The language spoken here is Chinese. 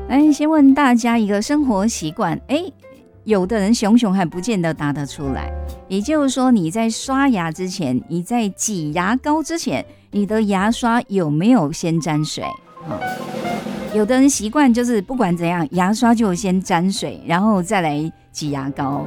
来，先问大家一个生活习惯，有的人熊熊还不见得答得出来。也就是说，你在刷牙之前，你在挤牙膏之前，你的牙刷有没有先沾水？有的人习惯就是不管怎样，牙刷就先沾水，然后再来挤牙膏。